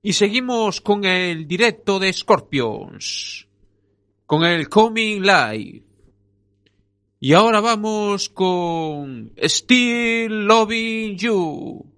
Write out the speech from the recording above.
Y seguimos con el directo de Scorpions, con el Coming Live. Y ahora vamos con Still Loving You.